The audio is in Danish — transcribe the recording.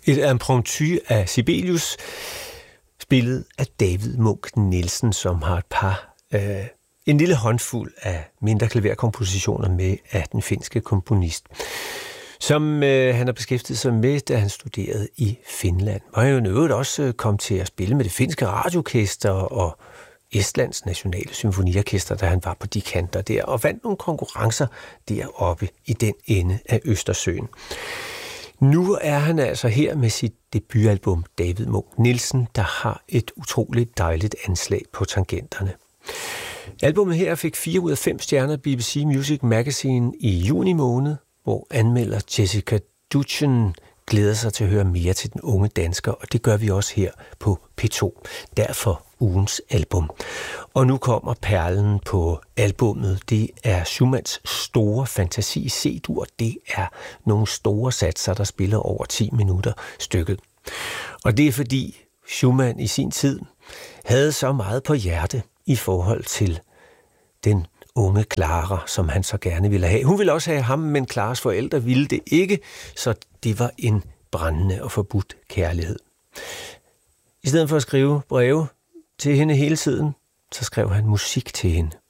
Et impromptu af Sibelius, spillet af David Munch Nielsen, som har en lille håndfuld af mindre klaverkompositioner med af den finske komponist, som han har beskæftiget sig med, da han studerede i Finland. Og han jo øvrigt også kom til at spille med det finske radioorkester og Estlands nationale symfoniorkester, da han var på de kanter der, og vandt nogle konkurrencer deroppe i den ende af Østersøen. Nu er han altså her med sit debutalbum David Munch Nielsen, der har et utroligt dejligt anslag på tangenterne. Albummet her fik 4 ud af 5 stjerner BBC Music Magazine i juni måned, hvor anmelder Jessica Duchen glæder sig til at høre mere til den unge dansker, og det gør vi også her på P2. Derfor ugens album. Og nu kommer perlen på albummet. Det er Schumanns store fantasi i C-dur. Det er nogle store satser, der spiller over 10 minutter stykket. Og det er fordi Schumann i sin tid havde så meget på hjerte i forhold til den unge Clara, som han så gerne ville have. Hun ville også have ham, men Claras forældre ville det ikke, så det var en brændende og forbudt kærlighed. I stedet for at skrive breve til hende hele tiden, så skrev han musik til hende.